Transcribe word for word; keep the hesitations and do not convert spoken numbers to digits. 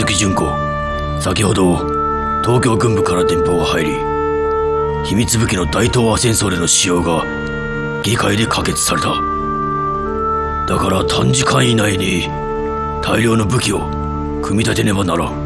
鈴木純子、先ほど東京軍部から電報が入り、秘密武器の大東亜戦争での使用が議会で可決された。だから短時間以内に大量の武器を組み立てねばならん。